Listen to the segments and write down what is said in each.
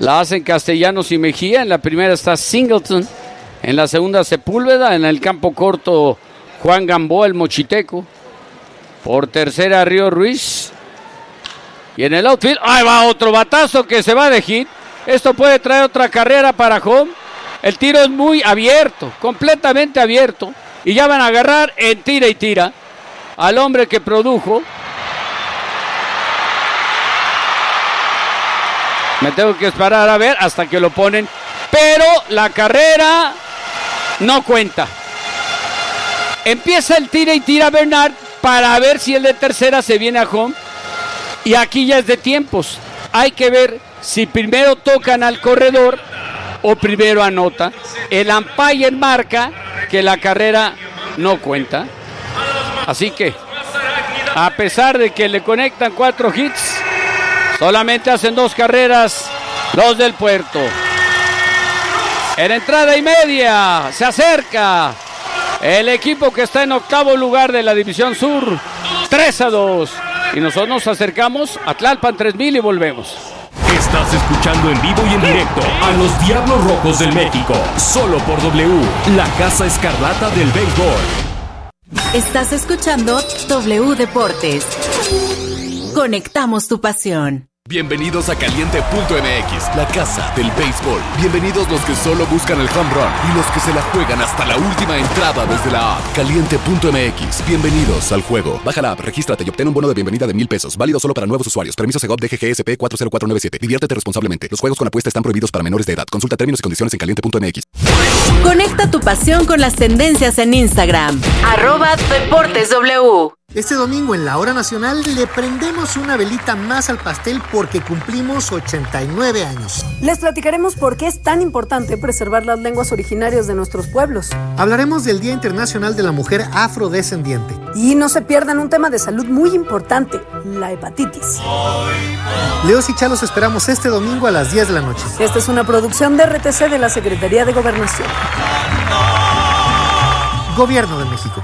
La hacen Castellanos y Mejía. En la primera está Singleton. En la segunda Sepúlveda. En el campo corto Juan Gamboa, el mochiteco. Por tercera Río Ruiz. Y en el outfield, ahí va otro batazo que se va de hit. Esto puede traer otra carrera para home. El tiro es muy abierto, completamente abierto. Y ya van a agarrar en tira y tira al hombre que produjo. Me tengo que esperar a ver hasta que lo ponen. Pero la carrera no cuenta. Empieza el tira y tira Bernard para ver si el de tercera se viene a home. Y aquí ya es de tiempos. Hay que ver si primero tocan al corredor o primero anota. El umpire marca que la carrera no cuenta. Así que, a pesar de que le conectan 4 hits, solamente hacen 2 carreras los del Puerto. En entrada y media se acerca el equipo que está en octavo lugar de la División Sur. 3-2. Y nosotros nos acercamos a Tlalpan 3000 y volvemos. Estás escuchando en vivo y en directo a los Diablos Rojos del México. Solo por W, la Casa Escarlata del béisbol. Estás escuchando W Deportes. Conectamos tu pasión. Bienvenidos a Caliente.mx, la casa del béisbol. Bienvenidos los que solo buscan el home run y los que se la juegan hasta la última entrada desde la app. Caliente.mx, bienvenidos al juego. Baja la app, regístrate y obtén un bono de bienvenida de $1,000. Válido solo para nuevos usuarios. Permiso Segov DGGSP 40497. Diviértete responsablemente. Los juegos con apuesta están prohibidos para menores de edad. Consulta términos y condiciones en Caliente.mx. Conecta tu pasión con las tendencias en Instagram. @DeportesW. Este domingo en la Hora Nacional le prendemos una velita más al pastel porque cumplimos 89 años. Les platicaremos por qué es tan importante preservar las lenguas originarias de nuestros pueblos. Hablaremos del Día Internacional de la Mujer Afrodescendiente. Y no se pierdan un tema de salud muy importante, la hepatitis. Leos y Chalos esperamos este domingo a las 10 de la noche. Esta es una producción de RTC de la Secretaría de Gobernación. Gobierno de México.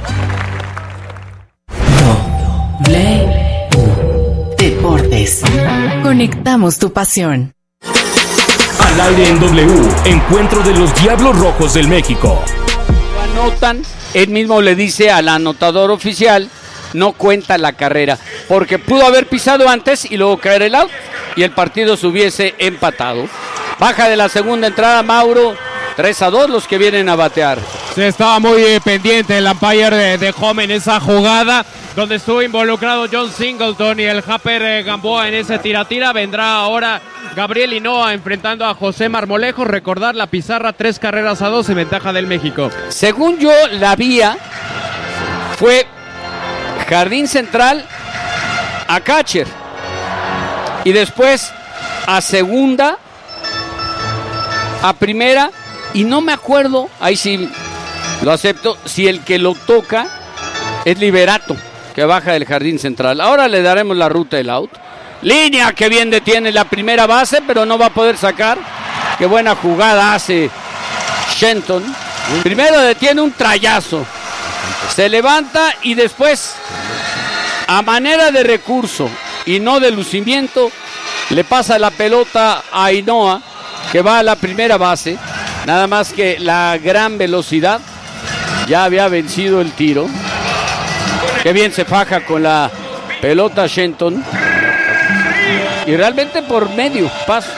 Deportes. Conectamos tu pasión. Al aire en W, encuentro de los Diablos Rojos del México. Anotan, él mismo le dice al anotador oficial, no cuenta la carrera, porque pudo haber pisado antes y luego caer el out y el partido se hubiese empatado. Baja de la segunda entrada Mauro, 3-2 los que vienen a batear. Se estaba muy pendiente el umpire de home en esa jugada, donde estuvo involucrado John Singleton y el Japper Gamboa en ese tira-tira. Vendrá ahora Gabriel Hinoa enfrentando a José Marmolejo. Recordar la pizarra, 3-2 en ventaja del México. Según yo, la vía fue jardín central a catcher y después a segunda, a primera, y no me acuerdo, ahí sí lo acepto, si el que lo toca es Liberato, que baja del jardín central. Ahora le daremos la ruta del out. Línea que bien detiene la primera base, pero no va a poder sacar. Qué buena jugada hace Shenton. Primero detiene un trayazo. Se levanta y después, a manera de recurso y no de lucimiento, le pasa la pelota a Hinoa, que va a la primera base. Nada más que la gran velocidad ya había vencido el tiro. Qué bien se faja con la pelota Shenton. Y realmente por medio paso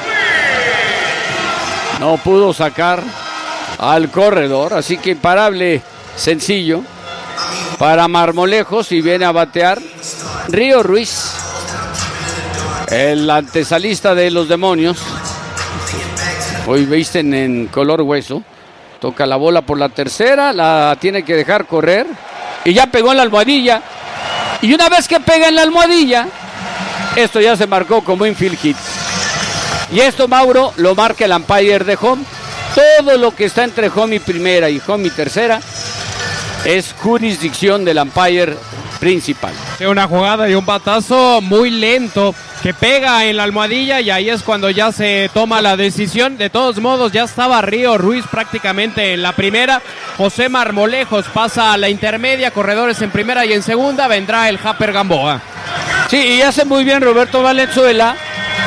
no pudo sacar al corredor. Así que imparable, sencillo para Marmolejos, y viene a batear Río Ruiz, el antesalista de los demonios. Hoy visten en color hueso. Toca la bola por la tercera, la tiene que dejar correr. Y ya pegó en la almohadilla. Y una vez que pega en la almohadilla, esto ya se marcó como infield hit. Y esto, Mauro, lo marca el umpire de home. Todo lo que está entre home y primera y home y tercera es jurisdicción del umpire principal. Una jugada y un batazo muy lento que pega en la almohadilla, y ahí es cuando ya se toma la decisión. De todos modos, ya estaba Río Ruiz prácticamente en la primera. José Marmolejos pasa a la intermedia, corredores en primera y en segunda vendrá el Japper Gamboa. Sí, y hace muy bien Roberto Valenzuela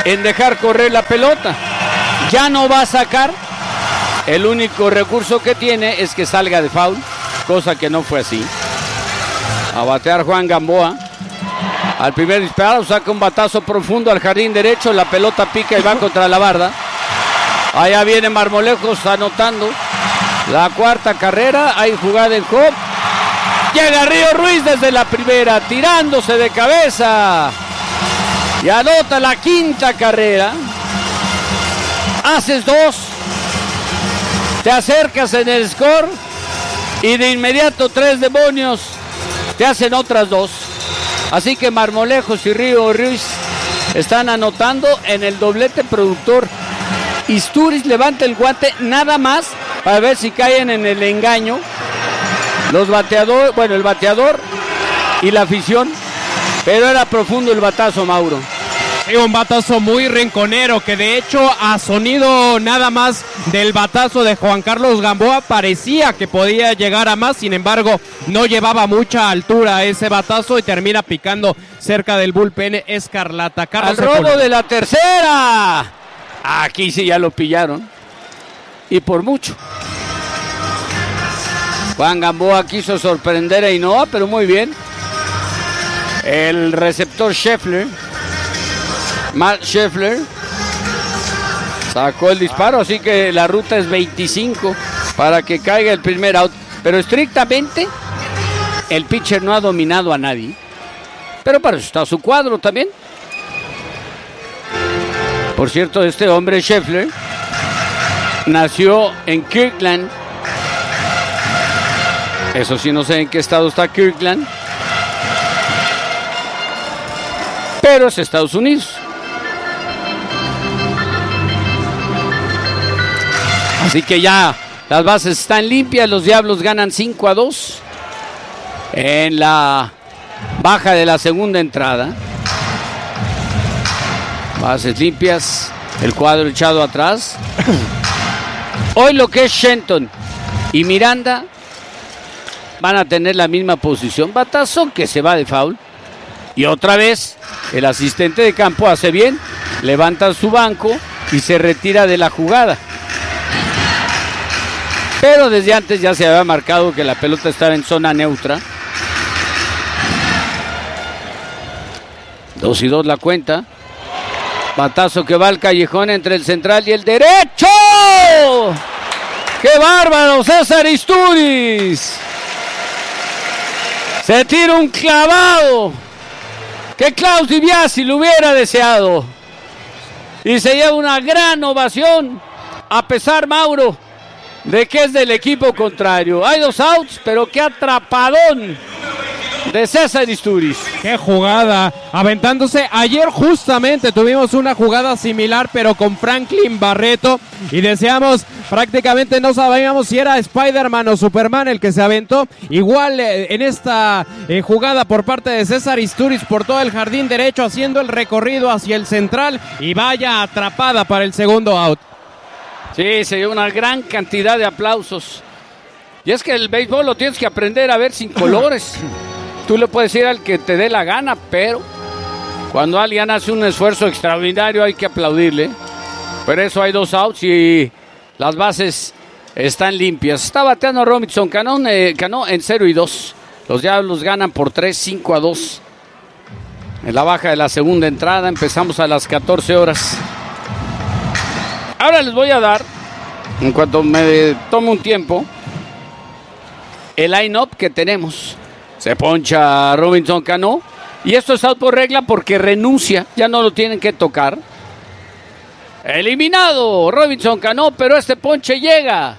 en dejar correr la pelota. Ya no va a sacar. El único recurso que tiene es que salga de foul, cosa que no fue así. A batear Juan Gamboa. Al primer disparo saca un batazo profundo al jardín derecho. La pelota pica y va contra la barda. Allá viene Marmolejos anotando la cuarta carrera. Hay jugada en home. Llega Río Ruiz desde la primera, tirándose de cabeza. Y anota la quinta carrera. Haces 2. Te acercas en el score. Y de inmediato 3 demonios te hacen otras 2. Así que Marmolejos y Río Ruiz están anotando en el doblete productor. Istúriz levanta el guante nada más para ver si caen en el engaño los bateadores, bueno, el bateador y la afición, pero era profundo el batazo, Mauro. Sí, un batazo muy rinconero que de hecho a sonido nada más del batazo de Juan Carlos Gamboa parecía que podía llegar a más, sin embargo no llevaba mucha altura ese batazo y termina picando cerca del bullpen Escarlata. Al robo de la tercera. Aquí sí ya lo pillaron y por mucho. Juan Gamboa quiso sorprender a Hinoa, pero muy bien. El receptor Scheffler, Matt Scheffler, sacó el disparo, así que la ruta es 25 para que caiga el primer out. Pero estrictamente, el pitcher no ha dominado a nadie. Pero para eso está su cuadro también. Por cierto, este hombre Scheffler nació en Kirkland. Eso sí, no sé en qué estado está Kirkland, pero es Estados Unidos. Así que ya las bases están limpias. Los Diablos ganan 5-2 en la baja de la segunda entrada. Bases limpias, el cuadro echado atrás. Hoy lo que es Shenton y Miranda van a tener la misma posición. Batazo que se va de foul. Y otra vez el asistente de campo hace bien, levanta su banco y se retira de la jugada. Pero desde antes ya se había marcado que la pelota estaba en zona neutra. 2-2 la cuenta. Batazo que va al callejón entre el central y el derecho. ¡Qué bárbaro! César Istúriz. Se tira un clavado que Klaus DiBiase lo hubiera deseado. Y se lleva una gran ovación, a pesar, Mauro, de que es del equipo contrario. Hay 2 outs, pero qué atrapadón de César Istúriz. Qué jugada, aventándose. Ayer justamente tuvimos una jugada similar, pero con Franklin Barreto, y decíamos, prácticamente no sabíamos si era Spider-Man o Superman el que se aventó. Igual en esta jugada por parte de César Istúriz por todo el jardín derecho, haciendo el recorrido hacia el central, y vaya atrapada para el segundo out. Sí, se dio una gran cantidad de aplausos. Y es que el béisbol lo tienes que aprender a ver sin colores. Tú le puedes ir al que te dé la gana, pero cuando alguien hace un esfuerzo extraordinario hay que aplaudirle. Por eso hay 2 outs y las bases están limpias. Está bateando Robinson Cano en 0-2. Los Diablos ganan por 3, 5-2. En la baja de la segunda entrada empezamos a las 14 horas. Ahora les voy a dar, en cuanto me tome un tiempo, el line-up que tenemos. Se poncha Robinson Cano. Y esto es out por regla porque renuncia. Ya no lo tienen que tocar. Eliminado Robinson Cano, pero este ponche llega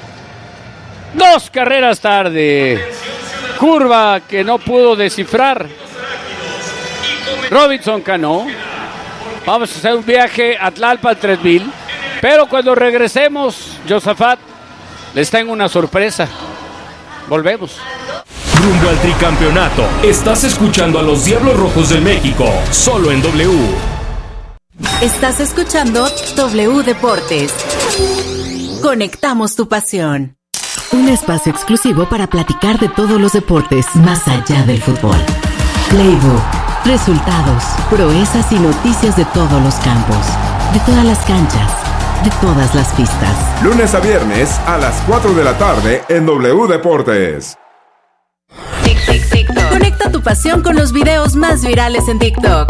2 carreras tarde. Curva que no pudo descifrar Robinson Cano. Vamos a hacer un viaje a Tlalpan 3000. Pero cuando regresemos, Josafat, les tengo una sorpresa. Volvemos. Rumbo al tricampeonato. Estás escuchando a los Diablos Rojos del México, solo en W. Estás escuchando W Deportes. Conectamos tu pasión. Un espacio exclusivo para platicar de todos los deportes más allá del fútbol. Playbook. Resultados, proezas y noticias de todos los campos, de todas las canchas, de todas las pistas. Lunes a viernes a las 4 de la tarde en W Deportes. Conecta tu pasión con los videos más virales en TikTok.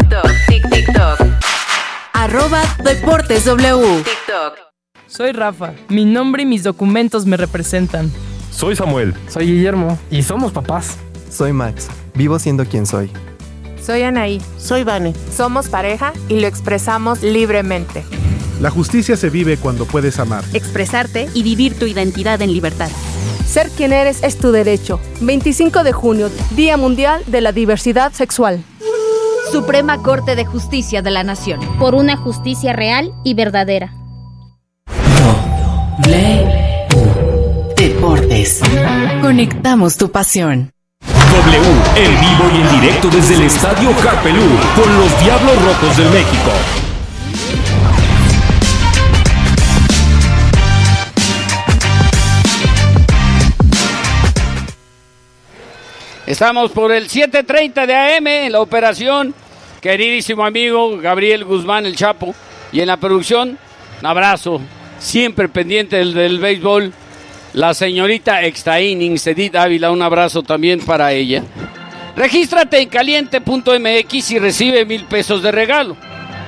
@DeportesW. Soy Rafa. Mi nombre y mis documentos me representan. Soy Samuel. Soy Guillermo. Y somos papás. Soy Max. Vivo siendo quien soy. Soy Anaí. Soy Vane. Somos pareja y lo expresamos libremente. La justicia se vive cuando puedes amar, expresarte y vivir tu identidad en libertad. Ser quien eres es tu derecho. 25 de junio, Día Mundial de la Diversidad Sexual. Suprema Corte de Justicia de la Nación. Por una justicia real y verdadera. Deportes. Conectamos tu pasión. W, en vivo y en directo desde el Estadio Carpelú, con los Diablos Rojos del México. Estamos por el 7:30 de AM en la operación. Queridísimo amigo Gabriel Guzmán, el Chapo. Y en la producción, un abrazo, siempre pendiente del béisbol. La señorita Extra Innings, Edith Ávila, un abrazo también para ella. Regístrate en caliente.mx y recibe 1,000 pesos de regalo.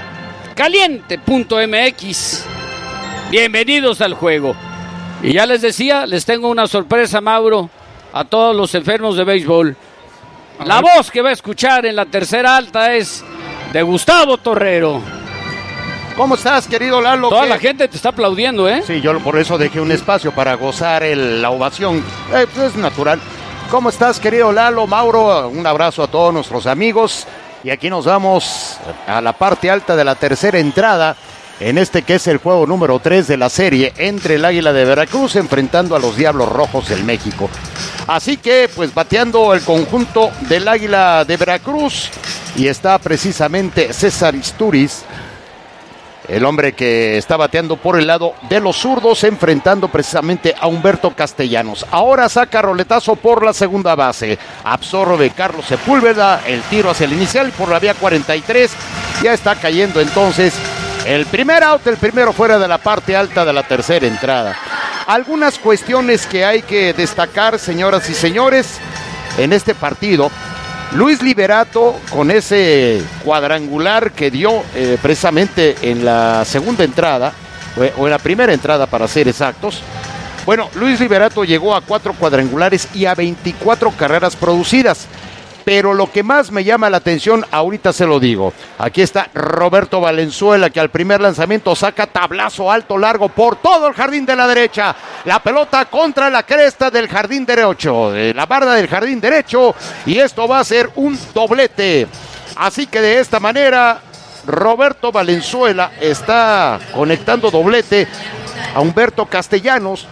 Caliente.mx. Bienvenidos al juego. Y ya les decía, les tengo una sorpresa, Mauro, a todos los enfermos de béisbol. La voz que va a escuchar en la tercera alta es de Gustavo Torrero. ¿Cómo estás, querido Lalo? Toda la gente te está aplaudiendo, ¿eh? Sí, yo por eso dejé un espacio para gozar la ovación. Pues es natural. ¿Cómo estás, querido Lalo? Mauro, un abrazo a todos nuestros amigos. Y aquí nos vamos a la parte alta de la tercera entrada, en este que es el juego número 3 de la serie entre el Águila de Veracruz enfrentando a los Diablos Rojos del México. Así que, pues, bateando el conjunto del Águila de Veracruz, y está precisamente César Isturiz, el hombre que está bateando por el lado de los zurdos, enfrentando precisamente a Humberto Castellanos. Ahora saca roletazo por la segunda base. Absorbe Carlos Sepúlveda, el tiro hacia el inicial por la vía 43. Ya está cayendo entonces el primer out, el primero fuera de la parte alta de la tercera entrada. Algunas cuestiones que hay que destacar, señoras y señores, en este partido. Luis Liberato, con ese cuadrangular que dio precisamente en la segunda entrada, o en la primera entrada para ser exactos. Bueno, Luis Liberato llegó a 4 cuadrangulares y a 24 carreras producidas. Pero lo que más me llama la atención, ahorita se lo digo. Aquí está Roberto Valenzuela, que al primer lanzamiento saca tablazo alto, largo, por todo el jardín de la derecha. La pelota contra la cresta del jardín derecho, de la barda del jardín derecho. Y esto va a ser un doblete. Así que de esta manera, Roberto Valenzuela está conectando doblete a Humberto Castellanos.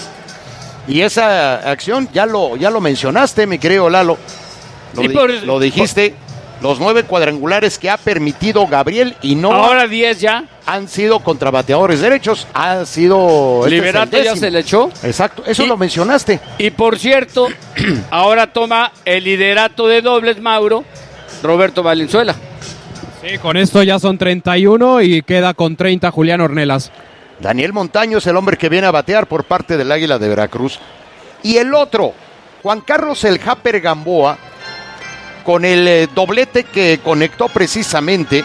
Y esa acción ya lo mencionaste, mi querido Lalo. Lo dijiste, los 9 cuadrangulares que ha permitido Gabriel y no. Ahora 10 ya. Han sido contra bateadores derechos, han sido. Liberato ya se le echó. Exacto, eso lo mencionaste. Y por cierto, ahora toma el liderato de dobles, Mauro, Roberto Valenzuela. Sí, con esto ya son 31 y queda con 30 Julián Ornelas. Daniel Montaño es el hombre que viene a batear por parte del Águila de Veracruz. Y el otro, Juan Carlos El Japper Gamboa, con el doblete que conectó precisamente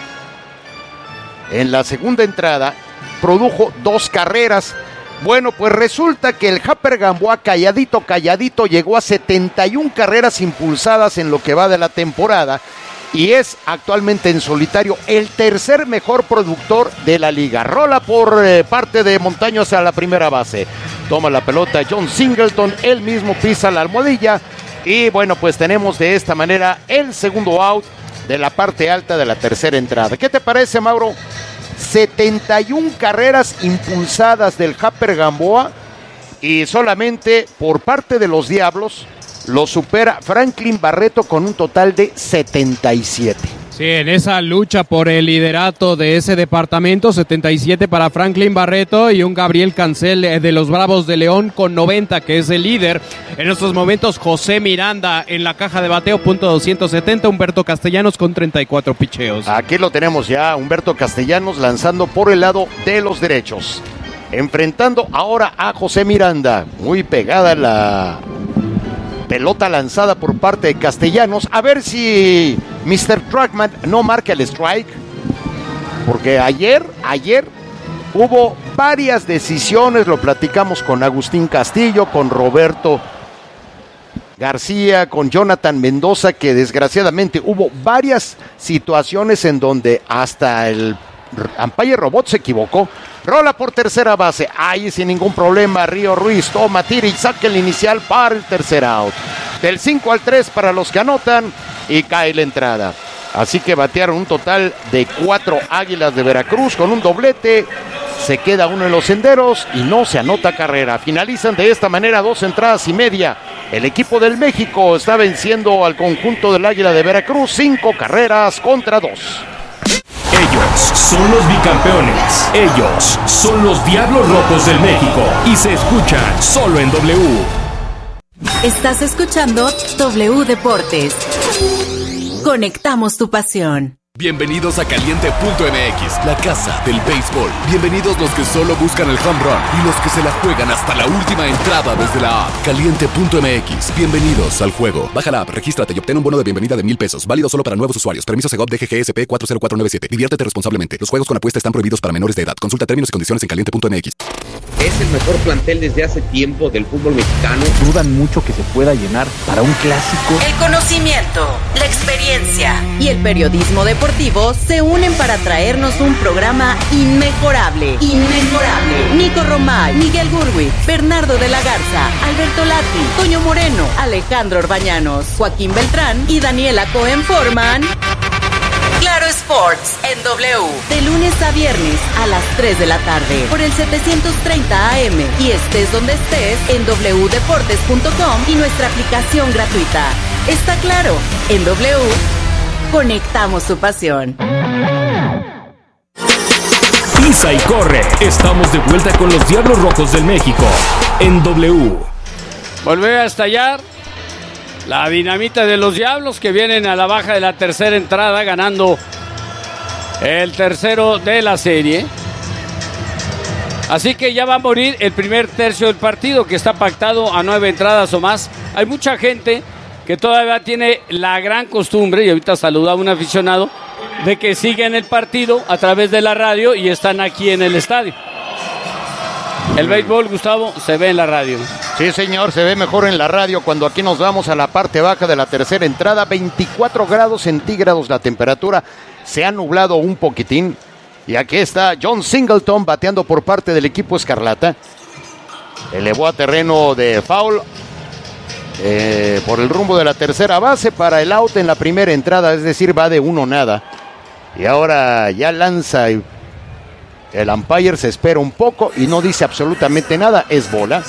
en la segunda entrada, produjo 2 carreras. Bueno, pues resulta que el Japper Gamboa, calladito, llegó a 71 carreras impulsadas en lo que va de la temporada y es actualmente en solitario el tercer mejor productor de la liga. Rola por parte de Montaño hacia la primera base. Toma la pelota John Singleton, él mismo pisa la almohadilla. Y bueno, pues tenemos de esta manera el segundo out de la parte alta de la tercera entrada. ¿Qué te parece, Mauro? 71 carreras impulsadas del Japper Gamboa y solamente por parte de los Diablos lo supera Franklin Barreto con un total de 77. Sí, en esa lucha por el liderato de ese departamento, 77 para Franklin Barreto y un Gabriel Cancel de los Bravos de León con 90, que es el líder. En estos momentos, José Miranda en la caja de bateo, punto 270, Humberto Castellanos con 34 picheos. Aquí lo tenemos ya, Humberto Castellanos lanzando por el lado de los derechos. Enfrentando ahora a José Miranda. Muy pegada la pelota lanzada por parte de Castellanos. A ver si Mr. Trackman no marca el strike. Porque ayer hubo varias decisiones. Lo platicamos con Agustín Castillo, con Roberto García, con Jonathan Mendoza, que desgraciadamente hubo varias situaciones en donde hasta el umpire robot se equivocó. Rola por tercera base, ahí sin ningún problema Río Ruiz toma, tira y saca el inicial para el tercer out. Del 5 al 3 para los que anotan y cae la entrada. Así que batearon un total de 4 Águilas de Veracruz con un doblete. Se queda uno en los senderos y no se anota carrera. Finalizan de esta manera 2 entradas y media. El equipo del México está venciendo al conjunto del Águila de Veracruz 5 carreras contra 2. Ellos son los bicampeones. Ellos son los Diablos Rojos del México. Y se escuchan solo en W. Estás escuchando W Deportes. Conectamos tu pasión. Bienvenidos a Caliente.mx, la casa del béisbol. Bienvenidos los que solo buscan el home run y los que se la juegan hasta la última entrada desde la app. Caliente.mx, bienvenidos al juego. Baja la app, regístrate y obtén un bono de bienvenida de $1,000. Válido solo para nuevos usuarios. Permiso Segov DGGSP 40497. Diviértete responsablemente. Los juegos con apuesta están prohibidos para menores de edad. Consulta términos y condiciones en Caliente.mx. Es el mejor plantel desde hace tiempo del fútbol mexicano. Dudan mucho que se pueda llenar para un clásico. El conocimiento, la experiencia y el periodismo deportivo se unen para traernos un programa inmejorable. Nico Romay, Miguel Gurwitz, Bernardo de la Garza, Alberto Lati, Toño Moreno, Alejandro Orbañanos, Joaquín Beltrán y Daniela Cohen forman Claro Sports en W. De lunes a viernes a las 3 de la tarde por el 730 AM y estés donde estés en wdeportes.com y nuestra aplicación gratuita. Está claro, en W conectamos tu pasión. Pisa y corre. Estamos de vuelta con los Diablos Rojos del México en W. Volver a estallar la dinamita de los Diablos, que vienen a la baja de la tercera entrada, ganando el tercero de la serie. Así que ya va a morir el primer tercio del partido, que está pactado a 9 entradas o más. Hay mucha gente que todavía tiene la gran costumbre, y ahorita saludaba a un aficionado, de que siguen el partido a través de la radio y están aquí en el estadio. El béisbol, Gustavo, se ve en la radio. Sí, señor, se ve mejor en la radio cuando aquí nos vamos a la parte baja de la tercera entrada. 24 grados centígrados la temperatura. Se ha nublado un poquitín. Y aquí está John Singleton bateando por parte del equipo Escarlata. Elevó a terreno de foul por el rumbo de la tercera base para el out en la primera entrada. Es decir, va de 1-0. Y ahora ya lanza. El umpire se espera un poco y no dice absolutamente nada. Es bola.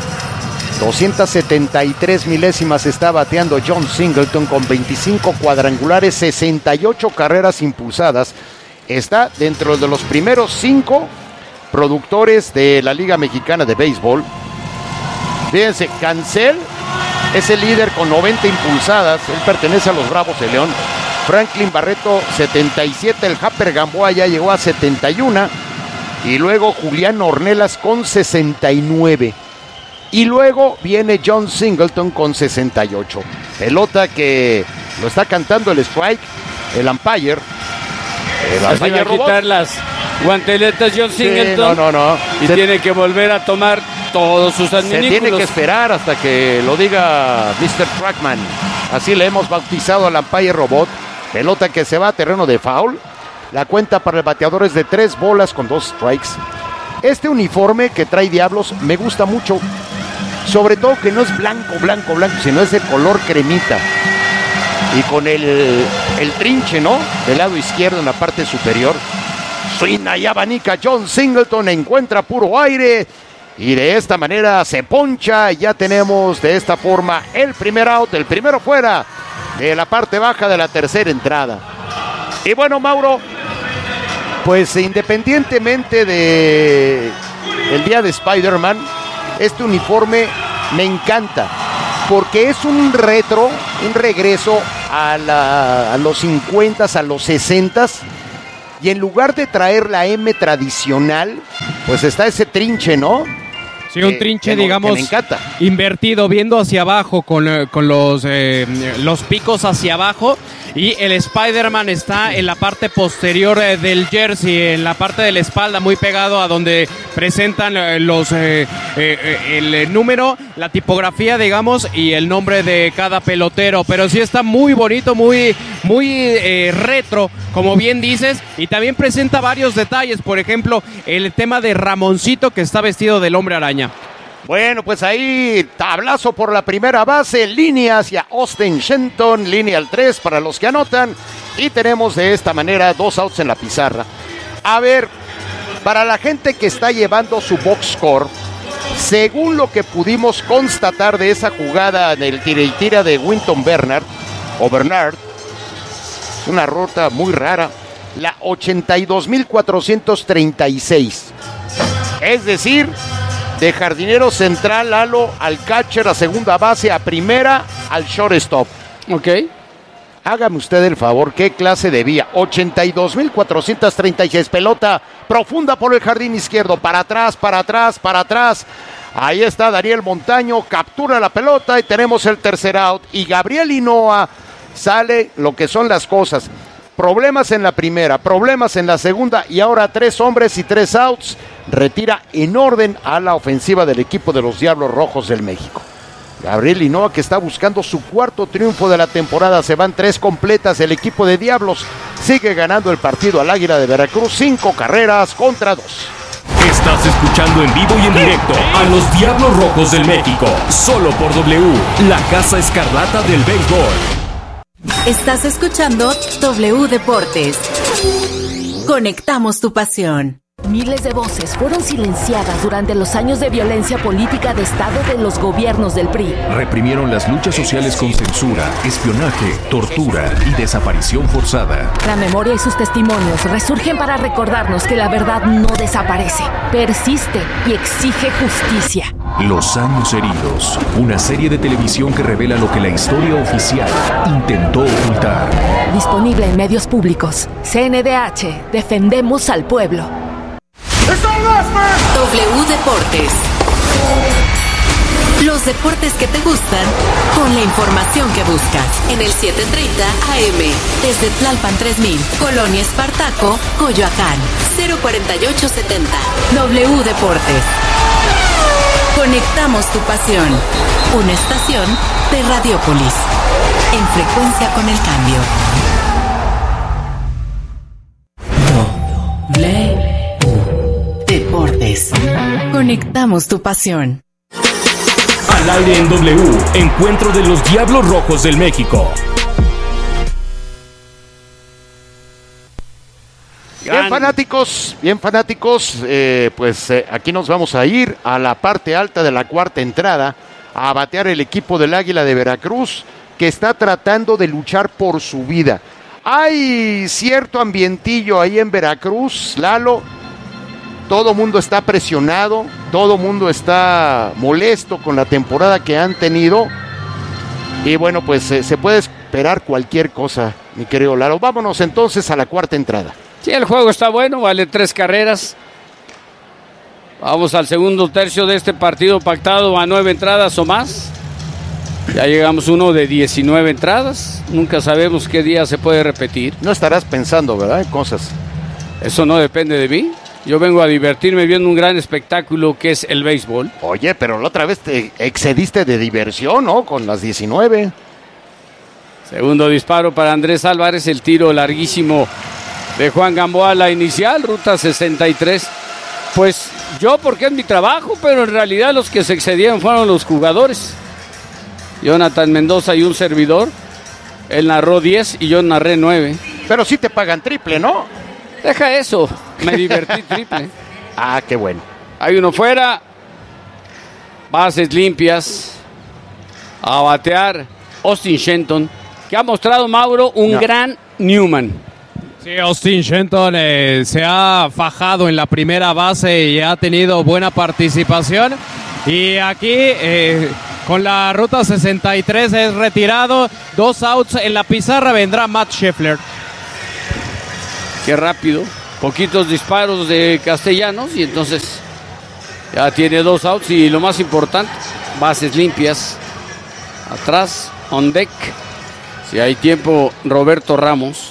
273 milésimas está bateando John Singleton con 25 cuadrangulares, 68 carreras impulsadas. Está dentro de los primeros 5 productores de la Liga Mexicana de Béisbol. Fíjense, Cancel es el líder con 90 impulsadas. Él pertenece a los Bravos de León. Franklin Barreto, 77. El Happer Gamboa ya llegó a 71. Y luego Julián Ornelas con 69. Y luego viene John Singleton con 68. Pelota que lo está cantando el strike, el umpire. Así va a quitar las guanteletas John Singleton. Sí, no. Y tiene que volver a tomar todos sus adminículos. Se tiene que esperar hasta que lo diga Mr. Trackman. Así le hemos bautizado al umpire robot. Pelota que se va a terreno de foul. La cuenta para el bateador es de 3 bolas con 2 strikes. Este uniforme que trae Diablos me gusta mucho. Sobre todo que no es blanco, sino es de color cremita. Y con el trinche, ¿no? Del lado izquierdo en la parte superior. Suena y abanica John Singleton, encuentra puro aire. Y de esta manera se poncha. Y ya tenemos de esta forma el primer out, el primero fuera de la parte baja de la tercera entrada. Y bueno, Mauro, pues independientemente de el día de Spider-Man, este uniforme me encanta, porque es un retro, un regreso a los 50, a los 60, y en lugar de traer la M tradicional, pues está ese trinche, ¿no? Sí, un trinche, digamos, me encanta. Invertido, viendo hacia abajo, con los picos hacia abajo. Y el Spider-Man está en la parte posterior del jersey, en la parte de la espalda, muy pegado a donde presentan el número, la tipografía, digamos, y el nombre de cada pelotero. Pero sí está muy bonito, muy retro, como bien dices, y también presenta varios detalles. Por ejemplo, el tema de Ramoncito, que está vestido del Hombre Araña. Bueno, pues ahí tablazo por la primera base, línea hacia Austin Shenton, línea al 3 para los que anotan, y tenemos de esta manera 2 outs en la pizarra. A ver, para la gente que está llevando su box score, según lo que pudimos constatar de esa jugada del tira y tira de Winton Bernard, es una ruta muy rara, la 82.436, es decir, de jardinero central, Lalo, al catcher, a segunda base, a primera, al shortstop. Ok. Hágame usted el favor, ¿qué clase de vía? 82.436, pelota profunda por el jardín izquierdo, para atrás, para atrás, para atrás. Ahí está Daniel Montaño, captura la pelota y tenemos el tercer out. Y Gabriel Hinoa sale lo que son las cosas. Problemas en la primera, problemas en la segunda y ahora 3 hombres y 3 outs. Retira en orden a la ofensiva del equipo de los Diablos Rojos del México. Gabriel Hinoa, que está buscando su cuarto triunfo de la temporada. Se van 3 completas. El equipo de Diablos sigue ganando el partido al Águila de Veracruz, 5 carreras contra 2. Estás escuchando en vivo y en directo a los Diablos Rojos del México, solo por W, la Casa Escarlata del Béisbol. Estás escuchando W Deportes. Conectamos tu pasión. Miles de voces fueron silenciadas durante los años de violencia política de Estado de los gobiernos del PRI. Reprimieron las luchas sociales con censura, espionaje, tortura y desaparición forzada. La memoria y sus testimonios resurgen para recordarnos que la verdad no desaparece, persiste y exige justicia. Los años heridos, una serie de televisión que revela lo que la historia oficial intentó ocultar. Disponible en medios públicos. CNDH, defendemos al pueblo. W Deportes. Los deportes que te gustan con la información que buscas. En el 730 AM, desde Tlalpan 3000, Colonia Espartaco, Coyoacán, 04870. W Deportes. Conectamos tu pasión. Una estación de Radiópolis. En frecuencia con el cambio. Deportes. Conectamos tu pasión. Al aire en W, encuentro de los Diablos Rojos del México. Bien fanáticos, aquí nos vamos a ir a la parte alta de la cuarta entrada a batear el equipo del Águila de Veracruz, que está tratando de luchar por su vida. Hay cierto ambientillo ahí en Veracruz, Lalo. Todo mundo está presionado, todo mundo está molesto con la temporada que han tenido. Y bueno, pues se puede esperar cualquier cosa, mi querido Lalo. Vámonos entonces a la cuarta entrada. Sí, el juego está bueno, vale 3 carreras. Vamos al segundo tercio de este partido pactado a 9 entradas o más. Ya llegamos uno de 19 entradas. Nunca sabemos qué día se puede repetir. No estarás pensando, ¿verdad? En cosas. Eso no depende de mí. Yo vengo a divertirme viendo un gran espectáculo que es el béisbol. Oye, pero la otra vez te excediste de diversión, ¿no? Con las 19. Segundo disparo para Andrés Álvarez. El tiro larguísimo de Juan Gamboa, la inicial, ruta 63. Pues yo, porque es mi trabajo, pero en realidad los que se excedieron fueron los jugadores. Jonathan Mendoza y un servidor. Él narró 10 y yo narré 9. Pero sí te pagan triple, ¿no? Deja eso, me divertí triple. Ah, qué bueno. Hay uno fuera. Bases limpias. A batear Austin Shenton, que ha mostrado, Mauro, un gran Newman. Sí, Austin Shenton se ha fajado en la primera base y ha tenido buena participación. Y aquí con la ruta 63 es retirado. 2 outs en la pizarra, vendrá Matt Scheffler. Qué rápido. Poquitos disparos de Castellanos y entonces ya tiene 2 outs y lo más importante, bases limpias. Atrás, on deck. Si hay tiempo, Roberto Ramos.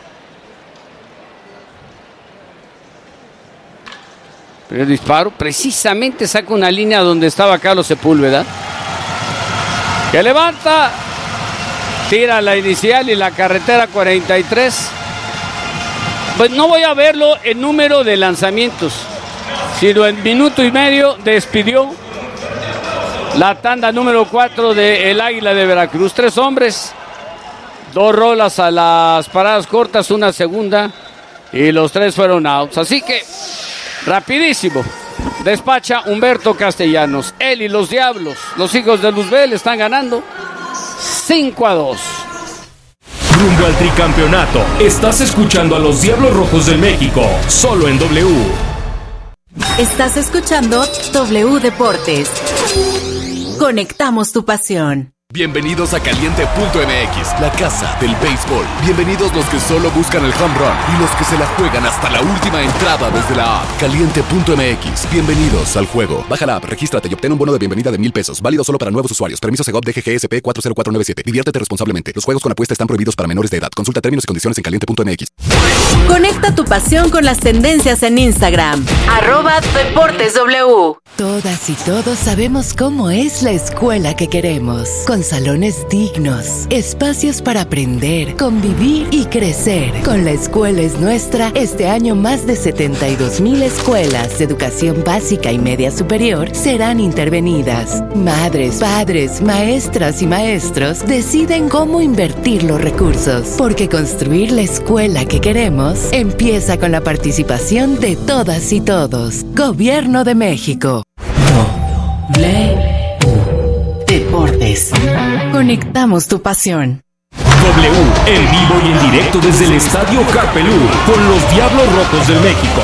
Primer disparo, precisamente saca una línea donde estaba Carlos Sepúlveda. Que levanta, tira la inicial y la carretera 43. Pues no voy a verlo en número de lanzamientos, sino en minuto y medio despidió la tanda número 4 del Águila de Veracruz. 3 hombres, 2 rolas a las paradas cortas, una segunda y los 3 fueron outs. Así que rapidísimo despacha Humberto Castellanos. Él y los Diablos, los hijos de Luzbel, están ganando 5-2. Rumbo al tricampeonato. Estás escuchando a los Diablos Rojos del México, solo en W. Estás escuchando W Deportes. Conectamos tu pasión. Bienvenidos a Caliente.mx, la casa del béisbol. Bienvenidos los que solo buscan el home run y los que se la juegan hasta la última entrada desde la app. Caliente.mx, bienvenidos al juego. Baja la app, regístrate y obtén un bono de bienvenida de $1,000. Válido solo para nuevos usuarios. Permiso Segov DGGSP 40497. Diviértete responsablemente. Los juegos con apuesta están prohibidos para menores de edad. Consulta términos y condiciones en Caliente.mx. Conecta tu pasión con las tendencias en Instagram. @DeportesW. Todas y todos sabemos cómo es la escuela que queremos. Con salones dignos, espacios para aprender, convivir y crecer. Con La Escuela es Nuestra, este año más de 72,000 escuelas de educación básica y media superior serán intervenidas. Madres, padres, maestras y maestros deciden cómo invertir los recursos, porque construir la escuela que queremos empieza con la participación de todas y todos. Gobierno de México. Deportes. Conectamos tu pasión. W, en vivo y en directo desde el Estadio Carpelú, con los Diablos Rojos del México.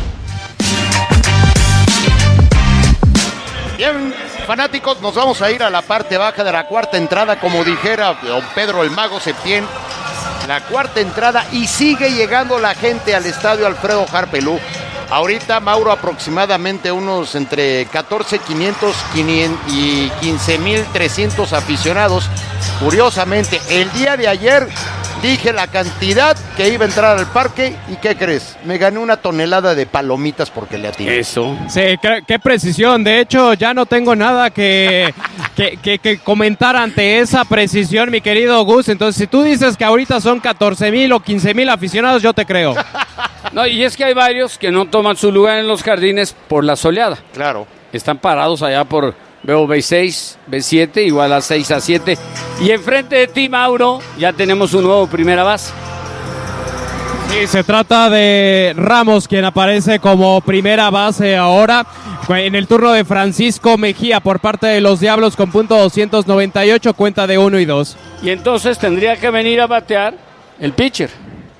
Bien, fanáticos, nos vamos a ir a la parte baja de la cuarta entrada, como dijera don Pedro el Mago Septién. La cuarta entrada y sigue llegando la gente al Estadio Alfredo Harpelú. Ahorita, Mauro, aproximadamente unos entre 14,500 y 15,300 aficionados. Curiosamente, el día de ayer dije la cantidad que iba a entrar al parque y ¿qué crees? Me gané una tonelada de palomitas porque le atiné. Eso. Sí, qué precisión. De hecho, ya no tengo nada que comentar ante esa precisión, mi querido Gus. Entonces, si tú dices que ahorita son 14,000 o 15,000 aficionados, yo te creo. No, y es que hay varios que no toman su lugar en los jardines por la soleada. Claro. Están parados allá por, veo B6, B7, igual a 6-7. Y enfrente de ti, Mauro, ya tenemos un nuevo primera base. Sí, se trata de Ramos, quien aparece como primera base ahora. En el turno de Francisco Mejía por parte de los Diablos con punto 298, cuenta de 1 y 2. Y entonces tendría que venir a batear el pitcher.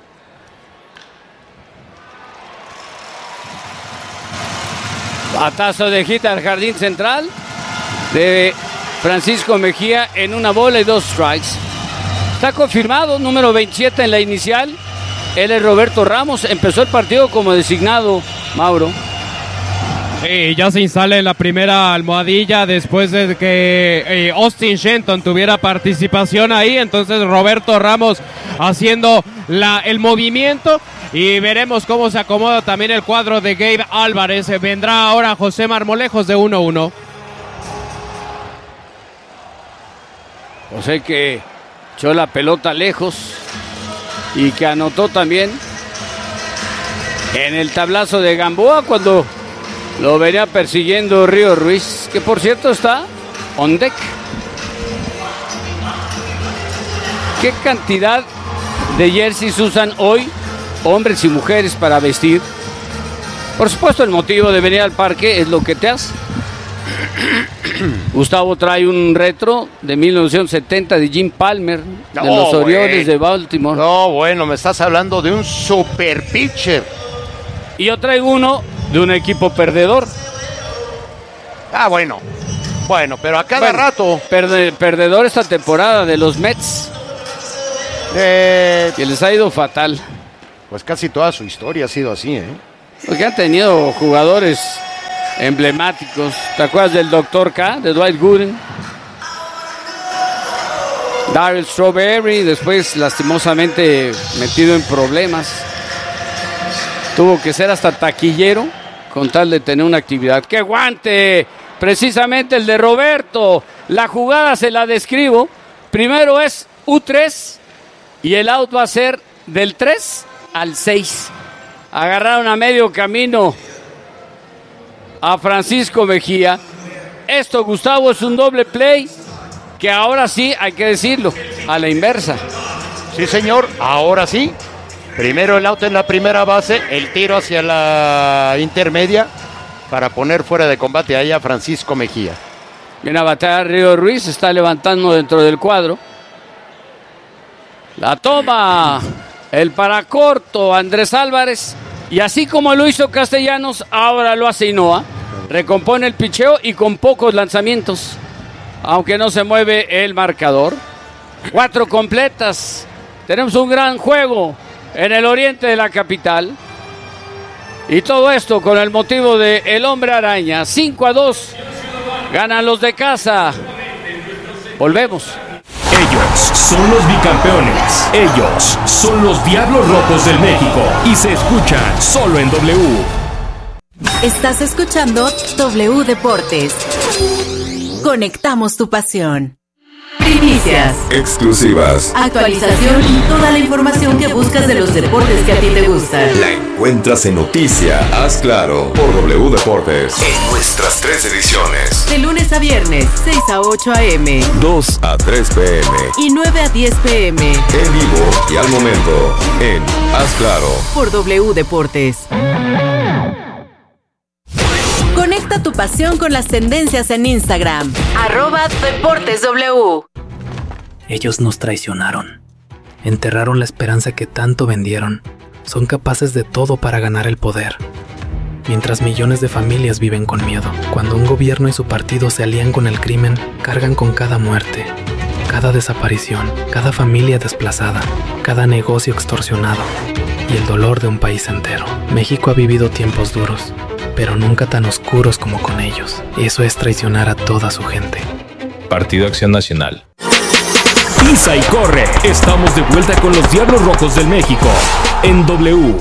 Batazo de hit al jardín central de Francisco Mejía en una bola y 2 strikes. Está confirmado, número 27 en la inicial. Él es Roberto Ramos. Empezó el partido como designado, Mauro. Sí, ya se instala en la primera almohadilla después de que Austin Shenton tuviera participación ahí. Entonces Roberto Ramos haciendo el movimiento y veremos cómo se acomoda también el cuadro de Gabe Álvarez. Vendrá ahora José Marmolejos de 1-1. José que echó la pelota lejos y que anotó también en el tablazo de Gamboa cuando lo venía persiguiendo Río Ruiz, que por cierto está on deck. ¿Qué cantidad de jerseys usan hoy hombres y mujeres para vestir? Por supuesto, el motivo de venir al parque es lo que te hace Gustavo trae un retro de 1970 de Jim Palmer, de los Orioles de Baltimore. No, bueno, me estás hablando de un super pitcher. Y yo traigo uno de un equipo perdedor. Bueno, pero a cada rato. Perdedor esta temporada de los Mets. Que les ha ido fatal. Pues casi toda su historia ha sido así, ¿eh? Porque han tenido jugadores emblemáticos. ¿Te acuerdas del Dr. K, de Dwight Gooden? Darryl Strawberry, después lastimosamente metido en problemas. Tuvo que ser hasta taquillero con tal de tener una actividad. ¡Qué guante! Precisamente el de Roberto. La jugada se la describo. Primero es U3 y el out va a ser del 3 al 6. Agarraron a medio camino a Francisco Mejía. Esto, Gustavo, es un doble play que ahora sí, hay que decirlo, a la inversa. Sí, señor, ahora sí. Primero el out en la primera base, el tiro hacia la intermedia para poner fuera de combate ahí a Francisco Mejía. Viene a batear Río Ruiz, se está levantando dentro del cuadro. La toma, el para corto, Andrés Álvarez. Y así como lo hizo Castellanos, ahora lo hace Hinoa. Recompone el picheo y con pocos lanzamientos, aunque no se mueve el marcador. 4 completas. Tenemos un gran juego en el oriente de la capital. Y todo esto con el motivo de El Hombre Araña. 5-2. Ganan los de casa. Volvemos. Ellos son los bicampeones. Ellos son los Diablos Rojos del México. Y se escuchan solo en W. Estás escuchando W Deportes. Conectamos tu pasión. Primicias. Exclusivas. Actualización y toda la información que buscas de los deportes que a ti te gustan. La encuentras en Noticia. Haz claro por W Deportes. En nuestras 3 ediciones. De lunes a viernes, 6 a 8 a.m. 2 a 3 p.m. Y 9 a 10 p.m. En vivo y al momento en Haz claro por W Deportes. Conecta tu pasión con las tendencias en Instagram. @DeportesW. Ellos nos traicionaron. Enterraron la esperanza que tanto vendieron. Son capaces de todo para ganar el poder. Mientras millones de familias viven con miedo. Cuando un gobierno y su partido se alían con el crimen, cargan con cada muerte, cada desaparición, cada familia desplazada, cada negocio extorsionado y el dolor de un país entero. México ha vivido tiempos duros, pero nunca tan oscuros como con ellos. Eso es traicionar a toda su gente. Partido Acción Nacional. Pisa y corre. Estamos de vuelta con los Diablos Rojos del México en W.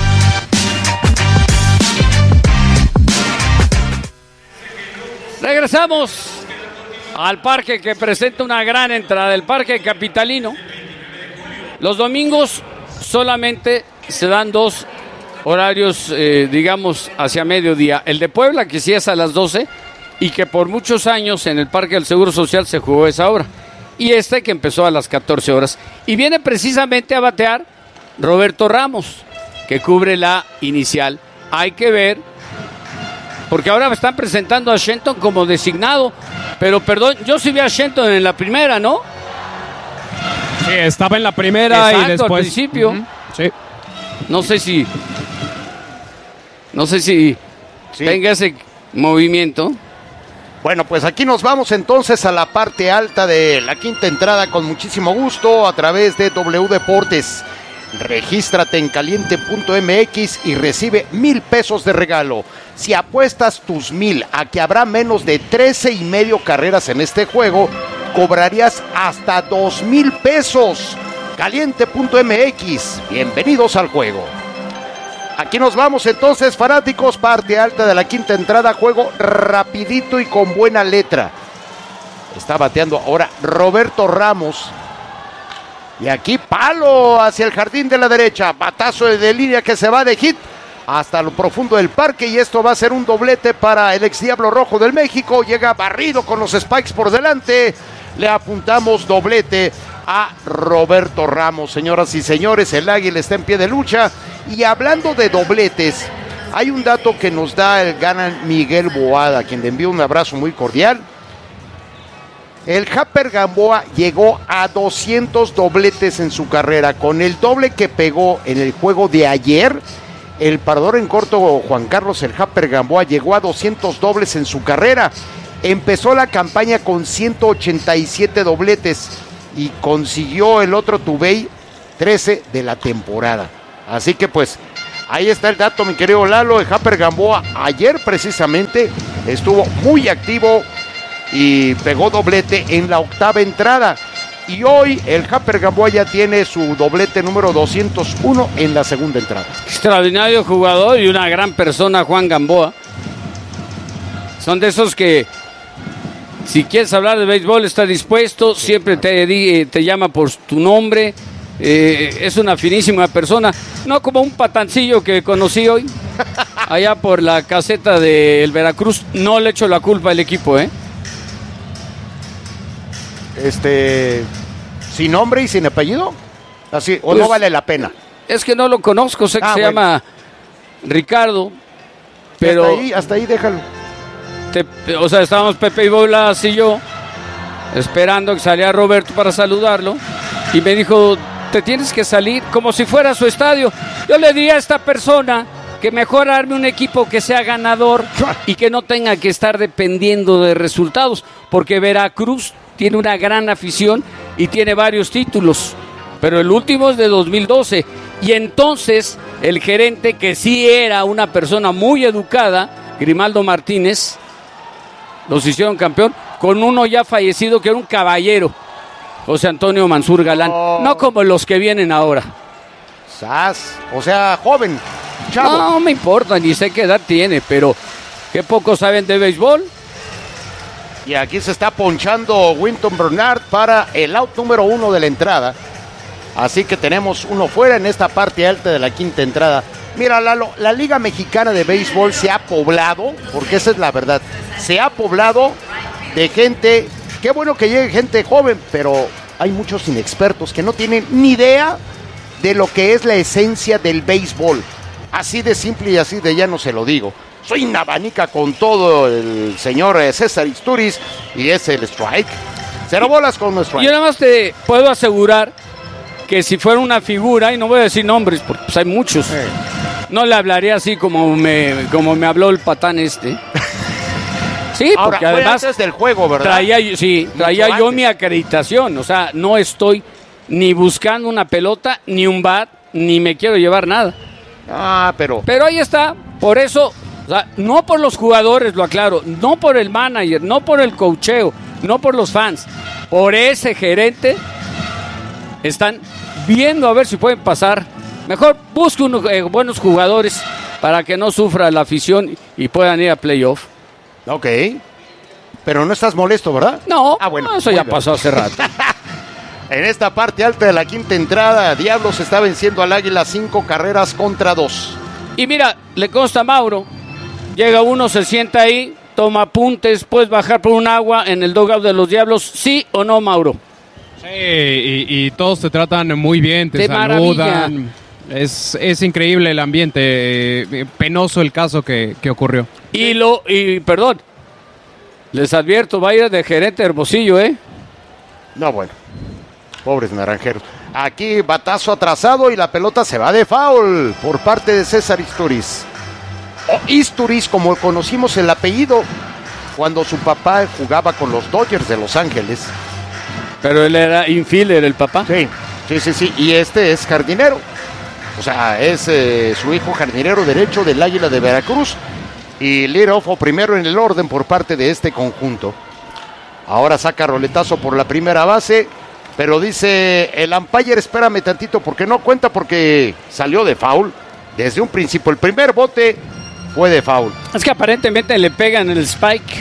Regresamos al parque que presenta una gran entrada, el Parque Capitalino. Los domingos solamente se dan 2 horarios, digamos, hacia mediodía. El de Puebla, que sí es a las 12, y que por muchos años en el Parque del Seguro Social se jugó esa hora. Y este que empezó a las 14 horas. Y viene precisamente a batear Roberto Ramos, que cubre la inicial. Hay que ver, porque ahora me están presentando a Shenton como designado. Pero perdón, yo sí vi a Shenton en la primera, ¿no? Sí, estaba en la primera. Exacto, y después al principio. Sí. No sé si tenga ese movimiento. Bueno, pues aquí nos vamos entonces a la parte alta de la quinta entrada con muchísimo gusto a través de W Deportes. Regístrate en caliente.mx y recibe 1,000 pesos de regalo. Si apuestas tus 1,000 a que habrá menos de 13.5 carreras en este juego, cobrarías hasta 2,000 pesos. Caliente.mx. Bienvenidos al juego. Aquí nos vamos entonces, fanáticos, parte alta de la quinta entrada, juego rapidito y con buena letra. Está bateando ahora Roberto Ramos. Y aquí palo hacia el jardín de la derecha, batazo de línea que se va de hit hasta lo profundo del parque, y esto va a ser un doblete para el ex Diablo Rojo del México. Llega barrido con los Spikes por delante. Le apuntamos doblete a Roberto Ramos. Señoras y señores, el Águila está en pie de lucha. Y hablando de dobletes, Hay un dato que nos da el gran Miguel Boada, a quien le envío un abrazo muy cordial. El Japper Gamboa llegó a 200 dobletes en su carrera. Con el doble que pegó en el juego de ayer, el parador en corto Juan Carlos el Japper Gamboa llegó a 200 dobles en su carrera. Empezó la campaña con 187 dobletes y consiguió el otro Tubey 13 de la temporada. Así que pues ahí está el dato, mi querido Lalo. El Japper Gamboa ayer precisamente estuvo muy activo y pegó doblete en la octava entrada. Y hoy el Japper Gamboa ya tiene su doblete número 201 en la segunda entrada. Extraordinario jugador y una gran persona, Juan Gamboa. Son de esos que, si quieres hablar de béisbol, está dispuesto, siempre te llama por tu nombre. Es una finísima persona, no como un patancillo que conocí hoy, allá por la caseta del Veracruz. No le echo la culpa al equipo, ¿Sin nombre y sin apellido? Así, ¿o pues, no vale la pena? Es que no lo conozco, sé que se llama Ricardo, pero... Hasta ahí déjalo. O sea, estábamos Pepe y Bolas y yo esperando que saliera Roberto para saludarlo y me dijo, te tienes que salir como si fuera su estadio. Yo le diría a esta persona que mejor arme un equipo que sea ganador y que no tenga que estar dependiendo de resultados, porque Veracruz tiene una gran afición y tiene varios títulos, pero el último es de 2012. Y entonces el gerente, que sí era una persona muy educada, Grimaldo Martínez, los hicieron campeón con uno ya fallecido que era un caballero, José Antonio Mansur Galán, no como los que vienen ahora. O sea, joven, chavo. No me importa, ni sé qué edad tiene, pero qué poco saben de béisbol. Y aquí se está ponchando Winton Bernard para el out número 1 de la entrada. Así que tenemos uno fuera en esta parte alta de la quinta entrada. Mira, Lalo, la Liga Mexicana de Béisbol se ha poblado, porque esa es la verdad, se ha poblado de gente, qué bueno que llegue gente joven, pero hay muchos inexpertos que no tienen ni idea de lo que es la esencia del béisbol. Así de simple y así de llano se lo digo. Soy una abanica con todo el señor César Isturiz y es el strike. 0 bolas con nuestro strike. Yo nada más te puedo asegurar que si fuera una figura, y no voy a decir nombres porque pues hay muchos, no le hablaría así como me habló el patán este. Sí, ahora, porque además antes del juego, ¿verdad? Traía yo mi acreditación, o sea, no estoy ni buscando una pelota, ni un bat, ni me quiero llevar nada. Pero ahí está, por eso, o sea, no por los jugadores, lo aclaro, no por el manager, no por el coacheo, no por los fans, por ese gerente, están viendo a ver si pueden pasar. Mejor busque unos buenos jugadores para que no sufra la afición y puedan ir a playoff. Ok, pero no estás molesto, ¿verdad? No, bueno, eso ya pasó hace rato. En esta parte alta de la quinta entrada, Diablos está venciendo al Águila 5 carreras contra 2. Y mira, le consta a Mauro, llega uno, se sienta ahí, toma apuntes, puedes bajar por un agua en el dugout de los Diablos, ¿sí o no, Mauro? Sí, y todos te tratan muy bien, te saludan. Es increíble el ambiente, penoso el caso que ocurrió. Y perdón, les advierto, va a ir de gerente Hermosillo, No, bueno, pobres naranjeros. Aquí batazo atrasado y la pelota se va de foul por parte de César Isturiz. O Isturiz, como conocimos el apellido, cuando su papá jugaba con los Dodgers de Los Ángeles. Pero él era infielder, el papá. Sí, y este es jardinero. O sea, es su hijo jardinero derecho del Águila de Veracruz. Y leadoff o primero en el orden por parte de este conjunto. Ahora saca roletazo por la primera base. Pero dice el umpire, espérame tantito porque no cuenta porque salió de foul. Desde un principio, el primer bote fue de foul. Es que aparentemente le pegan el spike.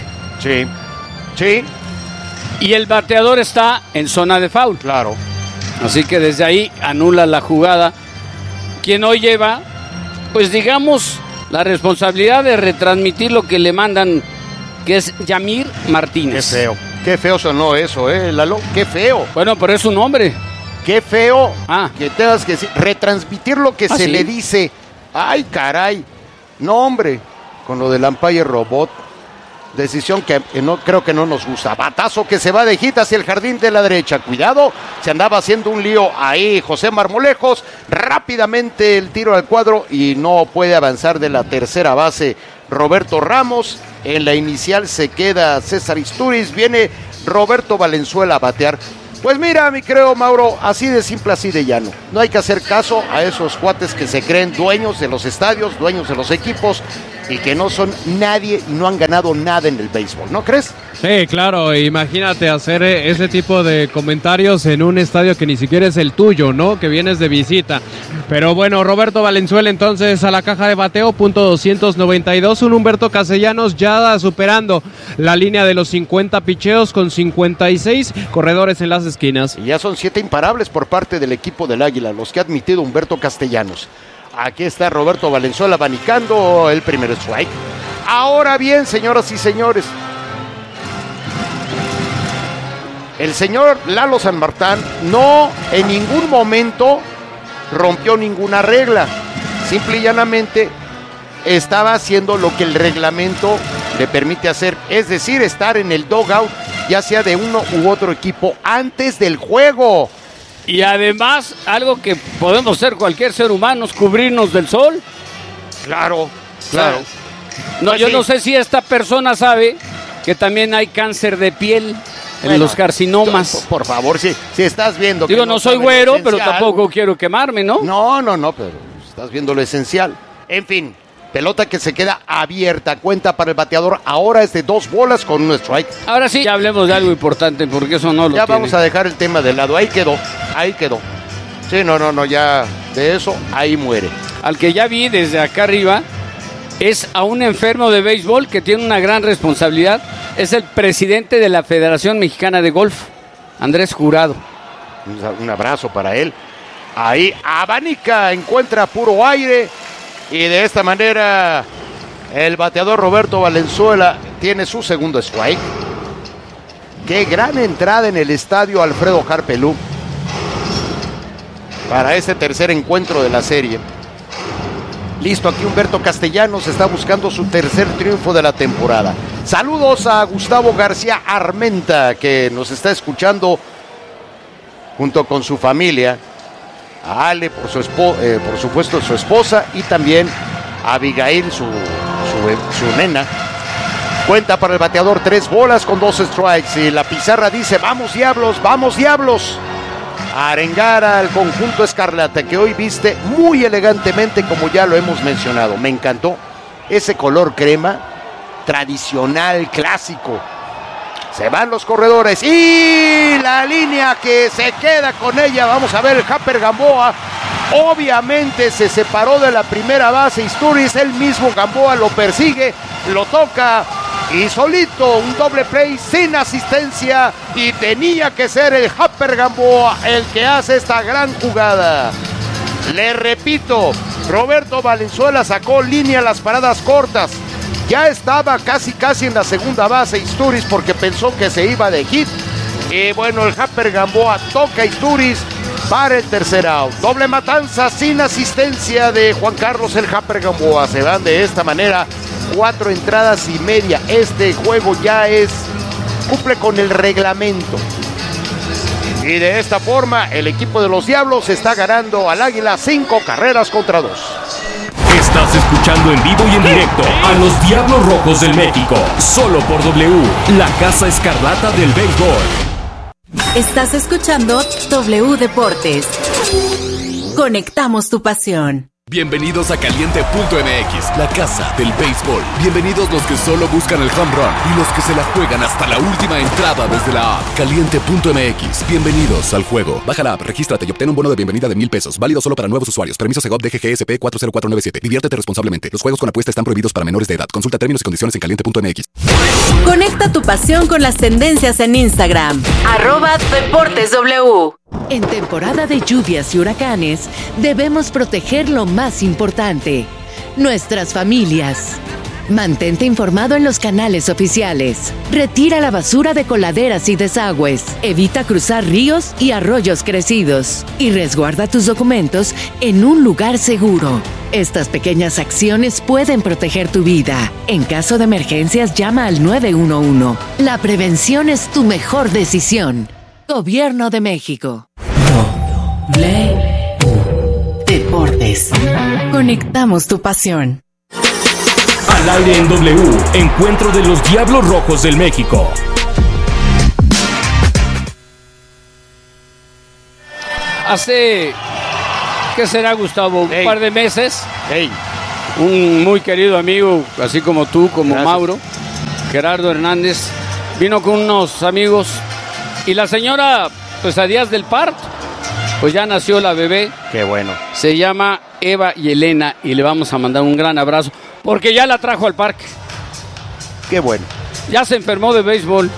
Sí. Y el bateador está en zona de foul. Claro. Así que desde ahí anula la jugada. Quien hoy lleva, pues digamos, la responsabilidad de retransmitir lo que le mandan, que es Yamir Martínez. Qué feo sonó eso, Lalo, qué feo. Bueno, pero es un hombre. Qué feo que tengas que retransmitir lo que se le dice. Ay, caray. No, hombre, con lo del umpire robot. Decisión que no creo que no nos gusta. Batazo que se va de hit hacia el jardín de la derecha. Cuidado, se andaba haciendo un lío ahí José Marmolejos. Rápidamente el tiro al cuadro y no puede avanzar de la tercera base Roberto Ramos. En la inicial se queda César Istúriz. Viene Roberto Valenzuela a batear. Pues mira, mi creo, Mauro, así de simple, así de llano. No hay que hacer caso a esos cuates que se creen dueños de los estadios, dueños de los equipos y que no son nadie y no han ganado nada en el béisbol, ¿no crees? Sí, claro, imagínate hacer ese tipo de comentarios en un estadio que ni siquiera es el tuyo, ¿no? Que vienes de visita. Pero bueno, Roberto Valenzuela entonces a la caja de bateo, punto 292, un Humberto Castellanos ya superando la línea de los 50 picheos con 56 corredores en las esquinas. Y ya son 7 imparables por parte del equipo del Águila, los que ha admitido Humberto Castellanos. Aquí está Roberto Valenzuela abanicando el primer strike. Ahora bien, señoras y señores, el señor Lalo Sanmartán no en ningún momento rompió ninguna regla. Simple y llanamente estaba haciendo lo que el reglamento le permite hacer, es decir, estar en el dugout, ya sea de uno u otro equipo, antes del juego. Y además, algo que podemos ser cualquier ser humano, es cubrirnos del sol. Claro, claro. No, pues yo sí. No sé si esta persona sabe que también hay cáncer de piel en los carcinomas. Por favor, si estás viendo... Digo, no soy güero, pero tampoco quiero quemarme, ¿no? No, pero estás viendo lo esencial. En fin, pelota que se queda abierta, cuenta para el bateador, ahora es de 2 bolas con un strike. Ahora sí, ya hablemos de algo importante, porque eso no lo ya tiene. Vamos a dejar el tema de lado, ahí quedó. Sí, no, ya de eso, ahí muere. Al que ya vi desde acá arriba, es a un enfermo de béisbol que tiene una gran responsabilidad, es el presidente de la Federación Mexicana de Golf, Andrés Jurado. Un abrazo para él. Ahí abanica, encuentra puro aire. Y de esta manera el bateador Roberto Valenzuela tiene su segundo strike. Qué gran entrada en el estadio Alfredo Harpelú para ese tercer encuentro de la serie. Listo, aquí Humberto Castellanos está buscando su tercer triunfo de la temporada. Saludos a Gustavo García Armenta, que nos está escuchando junto con su familia. A Ale, por supuesto, su esposa, y también a Abigail, su nena. Cuenta para el bateador 3 bolas con 2 strikes. Y la pizarra dice: ¡vamos diablos, vamos diablos! A arengar al conjunto escarlata, que hoy viste muy elegantemente, como ya lo hemos mencionado. Me encantó ese color crema, tradicional, clásico. Se van los corredores y la línea que se queda con ella. Vamos a ver el Japper Gamboa. Obviamente se separó de la primera base Istúriz. Él mismo, Gamboa, lo persigue, lo toca y solito un doble play sin asistencia. Y tenía que ser el Japper Gamboa el que hace esta gran jugada. Le repito, Roberto Valenzuela sacó línea a las paradas cortas. Ya estaba casi en la segunda base Istúriz porque pensó que se iba de hit. Y bueno, el Japper Gamboa toca a Istúriz para el tercer out. Doble matanza sin asistencia de Juan Carlos el Japper Gamboa. Se van de esta manera 4 entradas y media. Este juego ya cumple con el reglamento. Y de esta forma el equipo de los Diablos está ganando al Águila 5 carreras contra 2. Estás escuchando en vivo y en directo a los Diablos Rojos del México, solo por W, la Casa Escarlata del Béisbol. Estás escuchando W Deportes. Conectamos tu pasión. Bienvenidos a Caliente.mx, la casa del béisbol. Bienvenidos los que solo buscan el home run y los que se la juegan hasta la última entrada desde la app. Caliente.mx, bienvenidos al juego. Baja la app, regístrate y obtén un bono de bienvenida de $1,000. Válido solo para nuevos usuarios. Permiso Segov DGGSP 40497. Diviértete responsablemente. Los juegos con apuesta están prohibidos para menores de edad. Consulta términos y condiciones en Caliente.mx. Conecta tu pasión con las tendencias en Instagram. @DeportesW. En temporada de lluvias y huracanes, debemos proteger lo más importante, nuestras familias. Mantente informado en los canales oficiales. Retira la basura de coladeras y desagües. Evita cruzar ríos y arroyos crecidos. Y resguarda tus documentos en un lugar seguro. Estas pequeñas acciones pueden proteger tu vida. En caso de emergencias, llama al 911. La prevención es tu mejor decisión. Gobierno de México. Deportes. Conectamos tu pasión. Al aire en W, encuentro de los Diablos Rojos del México. Hace, ¿qué será, Gustavo? Un par de meses. Un muy querido amigo, así como tú, como Gracias. Mauro, Gerardo Hernández, vino con unos amigos y la señora, pues a días del parto, pues ya nació la bebé. Qué bueno. Se llama Eva y Elena y le vamos a mandar un gran abrazo porque ya la trajo al parque. Qué bueno. Ya se enfermó de béisbol.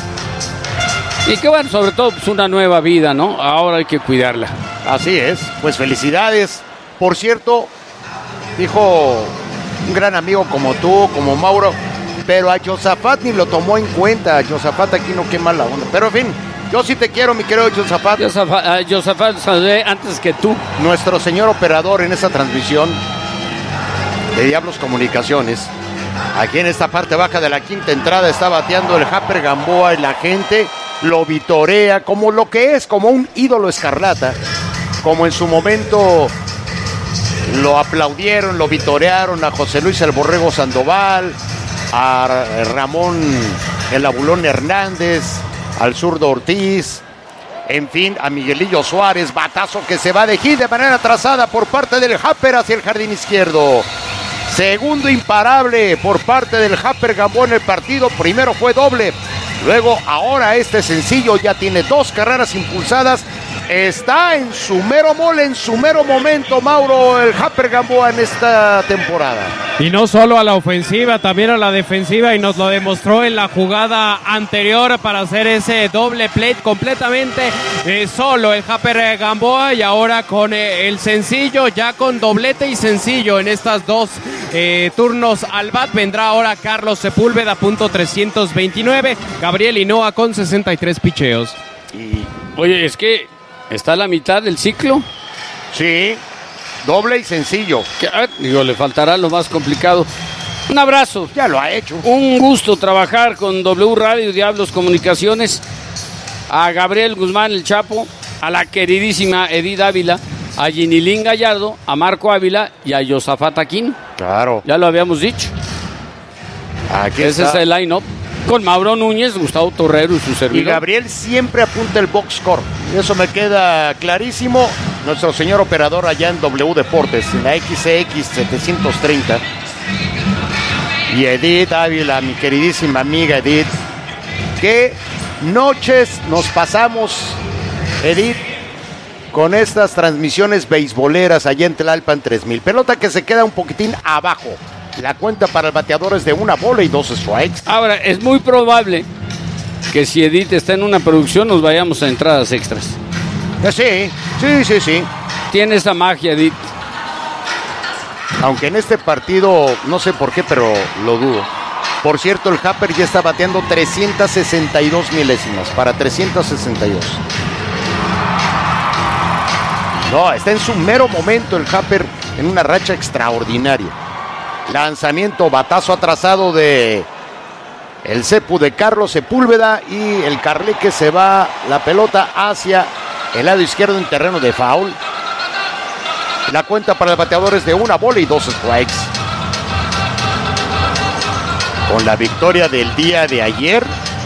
Y qué bueno, sobre todo, pues una nueva vida, ¿no? Ahora hay que cuidarla. Así es, pues felicidades. Por cierto, dijo un gran amigo como tú, como Mauro, pero a Josafat ni lo tomó en cuenta. Josafat aquí no quema la onda. Pero en fin, yo sí te quiero, mi querido Josafat. Josafat saludé antes que tú. Nuestro señor operador en esa transmisión de Diablos Comunicaciones. Aquí en esta parte baja de la quinta entrada está bateando el Japper Gamboa y la gente lo vitorea como lo que es, como un ídolo escarlata, como en su momento lo aplaudieron, lo vitorearon a José Luis el Borrego Sandoval, a Ramón el Abulón Hernández, al zurdo Ortiz, en fin, a Miguelillo Suárez. Batazo que se va de hit de manera trazada por parte del Japper hacia el jardín izquierdo. Segundo imparable por parte del Japper Gamboa en el partido. Primero fue doble, luego ahora este sencillo ya tiene 2 carreras impulsadas. Está en su mero mole, en su mero momento, Mauro, el Japper Gamboa en esta temporada. Y no solo a la ofensiva, también a la defensiva, y nos lo demostró en la jugada anterior para hacer ese doble play completamente solo el Japper Gamboa, y ahora con el sencillo, ya con doblete y sencillo en estas 2 turnos al bat. Vendrá ahora Carlos Sepúlveda, punto 329, Gabriel Hinoa con 63 picheos. Oye, es que está a la mitad del ciclo. Sí, doble y sencillo. Digo, le faltará lo más complicado. Un abrazo. Ya lo ha hecho. Un gusto trabajar con W Radio Diablos Comunicaciones. A Gabriel Guzmán, el Chapo, a la queridísima Edith Ávila, a Ginilín Gallardo, a Marco Ávila y a Josafat Aquino. Claro. Ya lo habíamos dicho. Aquí Ese está. es el line-up. Con Mauro Núñez, Gustavo Torrero y su servidor. Y Gabriel siempre apunta el box score. Eso me queda clarísimo. Nuestro señor operador allá en W Deportes, en la XCX 730. Y Edith Ávila, mi queridísima amiga Edith. ¿Qué noches nos pasamos, Edith, con estas transmisiones beisboleras allá en Tlalpan 3000? Pelota que se queda un poquitín abajo. La cuenta para el bateador es de 1 bola y 2 strikes. Ahora, es muy probable que si Edith está en una producción nos vayamos a entradas extras. Sí. Tiene esa magia, Edith. Aunque en este partido, no sé por qué, pero lo dudo. Por cierto, el Japper ya está bateando 362 milésimas para 362. No, está en su mero momento el Japper en una racha extraordinaria. Lanzamiento, batazo atrasado de el Cepu de Carlos Sepúlveda y el Carleque se va la pelota hacia el lado izquierdo en terreno de foul. La cuenta para el bateador es de 1 bola y 2 strikes. Con la victoria del día de ayer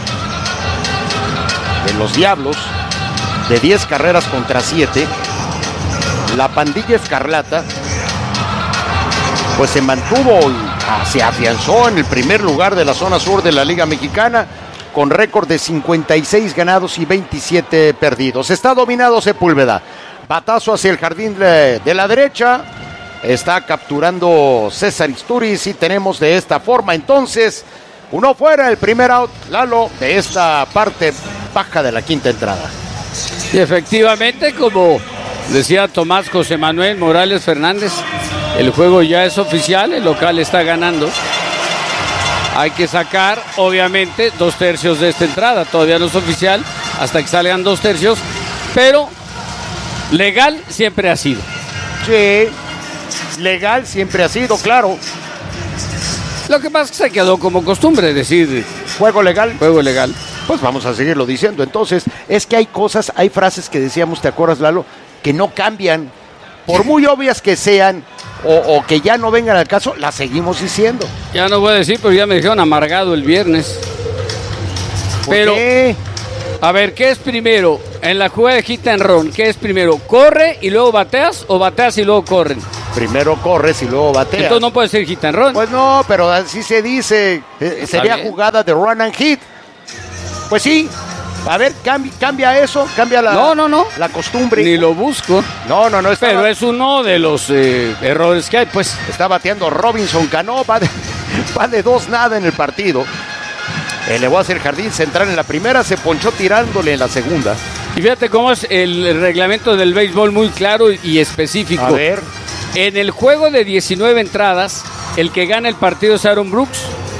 de los Diablos de 10 carreras contra 7, la pandilla escarlata pues se mantuvo y se afianzó en el primer lugar de la zona sur de la Liga Mexicana con récord de 56 ganados y 27 perdidos. Está dominado Sepúlveda. Batazo hacia el jardín de la derecha. Está capturando César Isturiz y tenemos de esta forma entonces uno fuera, el primer out, Lalo, de esta parte baja de la quinta entrada. Y efectivamente, como decía Tomás José Manuel Morales Fernández, el juego ya es oficial, el local está ganando. Hay que sacar, obviamente, 2/3 de esta entrada. Todavía no es oficial hasta que salgan 2/3, pero legal siempre ha sido. Sí, legal siempre ha sido, claro. Lo que pasa es que se quedó como costumbre decir juego legal. Juego legal. Pues vamos a seguirlo diciendo. Entonces, es que hay cosas, hay frases que decíamos, ¿te acuerdas, Lalo? Que no cambian. Por muy obvias que sean o que ya no vengan al caso, las seguimos diciendo. Ya no voy a decir, pero ya me dijeron amargado el viernes. Pero, ¿qué? A ver, ¿qué es primero? En la jugada de hit and run, ¿qué es primero? ¿Corre y luego bateas o bateas y luego corren? Primero corres y luego bateas. Entonces no puede ser hit and run. Pues no, pero así se dice. Sería bien. Jugada de run and hit. Pues sí. A ver, cambia eso, cambia la, no. La costumbre. Ni lo busco. No. Pero es uno de los errores que hay, pues. Está bateando Robinson Cano, va de 2-0 en el partido. Elevó hacia el jardín central en la primera, se ponchó tirándole en la segunda. Y fíjate cómo es el reglamento del béisbol, muy claro y específico. A ver. En el juego de 19 entradas, el que gana el partido es Aaron Brooks.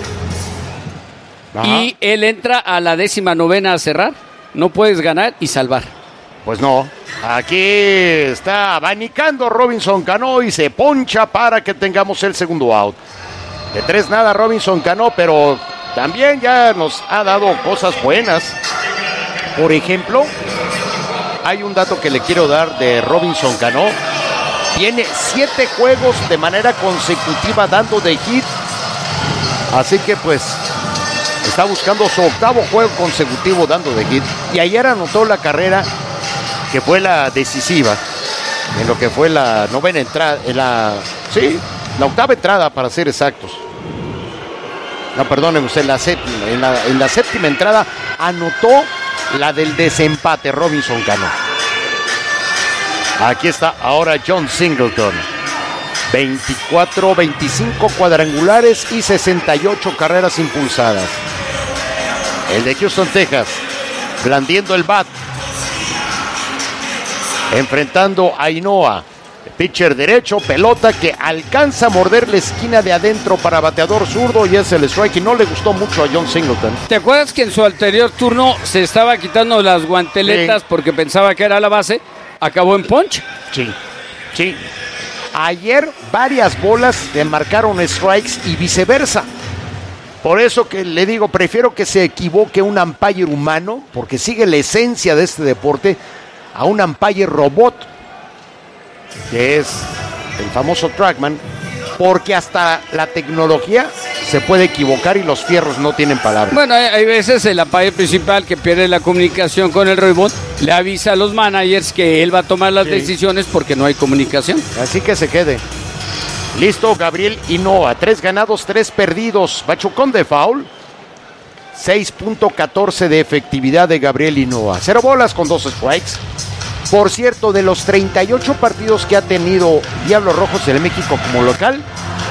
Ajá. Y él entra a la 19ª a cerrar. No puedes ganar y salvar. Pues no. Aquí está abanicando Robinson Cano y se poncha para que tengamos el segundo out. De 3-0 Robinson Cano, pero también ya nos ha dado cosas buenas. Por ejemplo, hay un dato que le quiero dar de Robinson Cano. Tiene 7 juegos de manera consecutiva dando de hit. Así que pues está buscando su 8º juego consecutivo dando de hit. Y ayer anotó la carrera que fue la decisiva. En lo que fue la 9ª entrada. La 8ª entrada para ser exactos. No, perdónenme usted, la 7ª. En la 7ª entrada anotó la del desempate Robinson Cano. Aquí está ahora John Singleton. 25 cuadrangulares y 68 carreras impulsadas. El de Houston, Texas, blandiendo el bat. Enfrentando a Ainoa. Pitcher derecho, pelota que alcanza a morder la esquina de adentro para bateador zurdo y es el strike y no le gustó mucho a John Singleton. ¿Te acuerdas que en su anterior turno se estaba quitando las guanteletas porque pensaba que era la base? ¿Acabó en punch? Sí. Ayer varias bolas le marcaron strikes y viceversa. Por eso que le digo, prefiero que se equivoque un umpire humano, porque sigue la esencia de este deporte, a un umpire robot, que es el famoso trackman, porque hasta la tecnología se puede equivocar y los fierros no tienen palabra. Bueno, hay veces el umpire principal que pierde la comunicación con el robot, le avisa a los managers que él va a tomar las decisiones porque no hay comunicación. Así que se quede. Listo, Gabriel Hinoa, 3 ganados, 3 perdidos, machucón de foul, 6.14 de efectividad de Gabriel Hinoa, 0 bolas con 2 strikes. Por cierto, de los 38 partidos que ha tenido Diablos Rojos del México como local,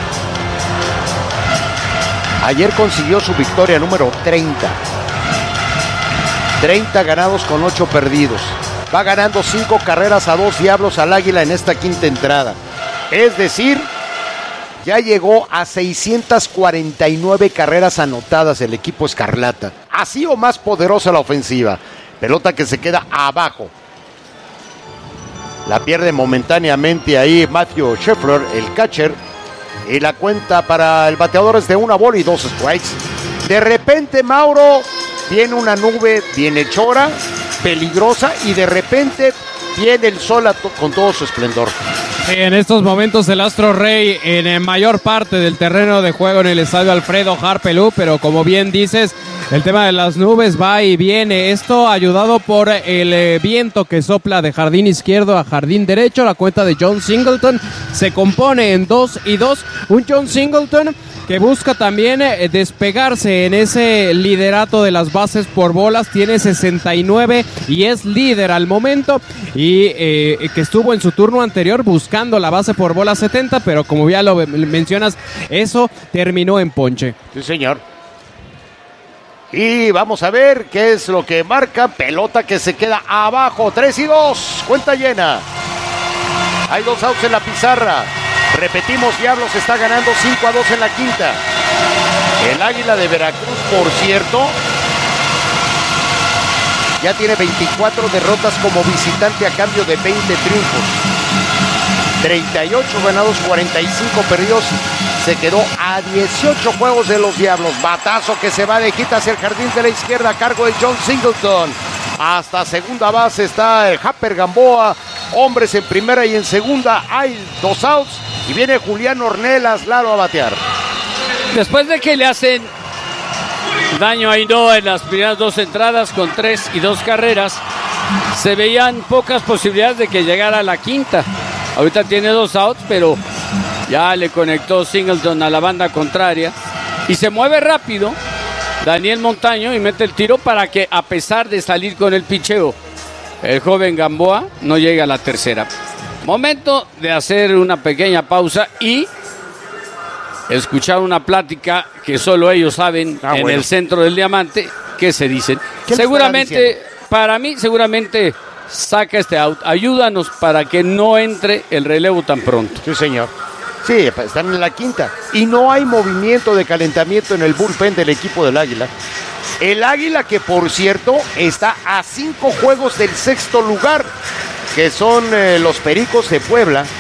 ayer consiguió su victoria número 30. 30 ganados con 8 perdidos. Va ganando 5 carreras a 2 Diablos al Águila en esta 5ª entrada. Es decir, ya llegó a 649 carreras anotadas el equipo Escarlata. Así o más poderosa la ofensiva. Pelota que se queda abajo. La pierde momentáneamente ahí Matthew Scheffler, el catcher. Y la cuenta para el bateador es de 1 bola y 2 strikes. De repente, Mauro, viene una nube bienhechora, peligrosa, y de repente viene el sol con todo su esplendor. Sí, en estos momentos el Astro Rey en mayor parte del terreno de juego en el estadio Alfredo Harpelú, pero como bien dices, el tema de las nubes va y viene. Esto ayudado por el viento que sopla de jardín izquierdo a jardín derecho. La cuenta de John Singleton se compone en 2-2. Un John Singleton que busca también despegarse en ese liderato de las bases por bolas. Tiene 69 y es líder al momento. Y que estuvo en su turno anterior buscando la base por bola 70, pero como ya lo mencionas, eso terminó en ponche. Sí, señor. Y vamos a ver qué es lo que marca. Pelota que se queda abajo. 3-2. Cuenta llena. Hay 2 outs en la pizarra. Repetimos, Diablos está ganando 5-2 en la 5ª. El Águila de Veracruz, por cierto, ya tiene 24 derrotas como visitante a cambio de 20 triunfos. 38 ganados, 45 perdidos. Se quedó a 18 juegos de los Diablos. Batazo que se va de hit hacia el jardín de la izquierda a cargo de John Singleton. Hasta segunda base está el Happer Gamboa. Hombres en primera y en segunda. Hay 2 outs. Y viene Julián Ornelas, Lalo, a batear. Después de que le hacen daño a Ainhoa en las primeras 2 entradas con 3 y 2 carreras, se veían pocas posibilidades de que llegara a la quinta. Ahorita tiene 2 outs, pero ya le conectó Singleton a la banda contraria y se mueve rápido Daniel Montaño y mete el tiro para que, a pesar de salir con el picheo, el joven Gamboa no llegue a la tercera. Momento de hacer una pequeña pausa y escuchar una plática que solo ellos saben en el centro del diamante. ¿Qué se dicen? Seguramente, para mí, seguramente saca este out. Ayúdanos para que no entre el relevo tan pronto. Sí, señor. Sí, están en la quinta. Y no hay movimiento de calentamiento en el bullpen del equipo del Águila. El Águila que, por cierto, está a 5 juegos del 6º lugar, que son los Pericos de Puebla,